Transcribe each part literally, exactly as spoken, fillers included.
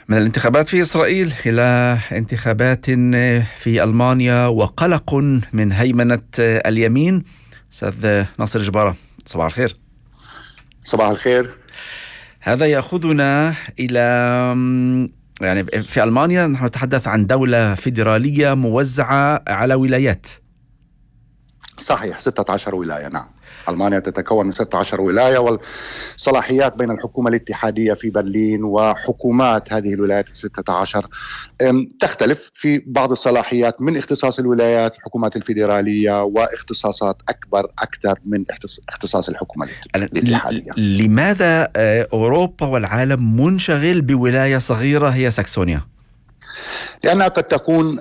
من الانتخابات في إسرائيل إلى انتخابات في ألمانيا وقلق من هيمنة اليمين. أستاذ ناصر جبارة، صباح الخير. صباح الخير. هذا يأخذنا إلى يعني في ألمانيا نحن نتحدث عن دولة فيدرالية موزعة على ولايات. صحيح، ستة عشر ولاية. نعم، ألمانيا تتكون من ستة عشر ولاية، والصلاحيات بين الحكومة الاتحادية في برلين وحكومات هذه الولايات الستة عشر تختلف في بعض الصلاحيات من اختصاص الولايات الحكومات الفيدرالية، واختصاصات أكبر أكثر من اختصاص الحكومة الاتحادية. لماذا أوروبا والعالم منشغل بولاية صغيرة هي ساكسونيا؟ لأنها قد تكون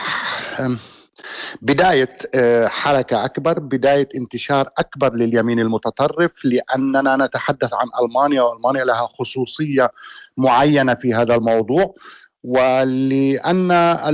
بداية حركة أكبر، بداية انتشار أكبر لليمين المتطرف، لأننا نتحدث عن ألمانيا، وألمانيا لها خصوصية معينة في هذا الموضوع، ولأن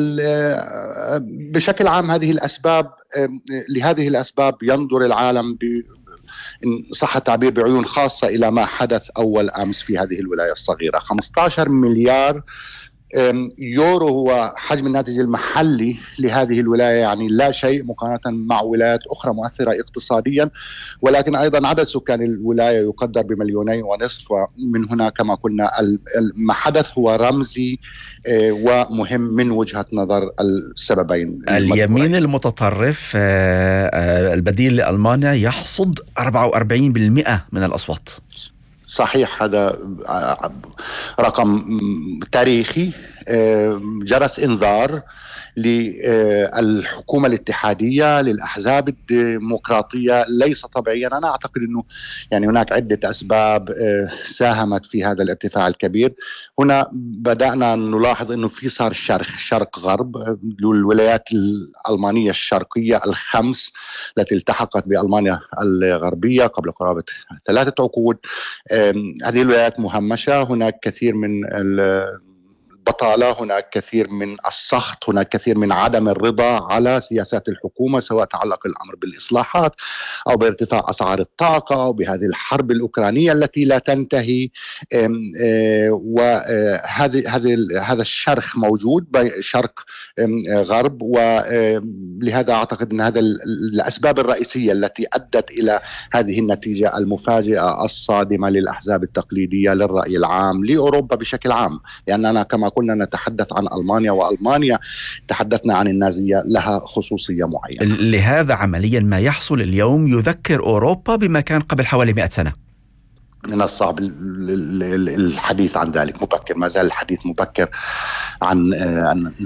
بشكل عام هذه الأسباب لهذه الأسباب ينظر العالم ب إن صح التعبير بعيون خاصة إلى ما حدث أول أمس في هذه الولاية الصغيرة. خمسة عشر مليار يورو هو حجم الناتج المحلي لهذه الولاية، يعني لا شيء مقارنة مع ولايات أخرى مؤثرة اقتصاديا، ولكن أيضا عدد سكان الولاية يقدر بمليونين ونصف. ومن هنا كما قلنا ما حدث هو رمزي ومهم من وجهة نظر السببين. اليمين المتطرف البديل لألمانيا يحصد أربعة وأربعين بالمئة من الأصوات. صحيح، هذا رقم تاريخي، جرس إنذار للحكومة الاتحادية، للأحزاب الديمقراطية، ليس طبيعيا. أنا أعتقد أنه يعني هناك عدة أسباب ساهمت في هذا الارتفاع الكبير. هنا بدأنا نلاحظ أنه في صار شرخ شرق غرب. الولايات الألمانية الشرقية الخمس التي التحقت بألمانيا الغربية قبل قرابة ثلاثة عقود، هذه الولايات مهمشة. هناك كثير من البطالة، هناك كثير من السخط، هناك كثير من عدم الرضا على سياسات الحكومة، سواء تعلق الأمر بالإصلاحات أو بارتفاع أسعار الطاقة أو بهذه الحرب الأوكرانية التي لا تنتهي. وهذه هذه هذا الشرخ موجود شرق غرب، ولهذا أعتقد أن هذا الأسباب الرئيسية التي أدت إلى هذه النتيجة المفاجئة الصادمة للأحزاب التقليدية، للرأي العام، لأوروبا بشكل عام. لأننا كما كنا نتحدث عن ألمانيا، وألمانيا تحدثنا عن النازية، لها خصوصية معينة. لهذا عمليا ما يحصل اليوم يذكر أوروبا بما كان قبل حوالي مئة سنة. من الصعب الحديث عن ذلك، مبكر، ما زال الحديث مبكر عن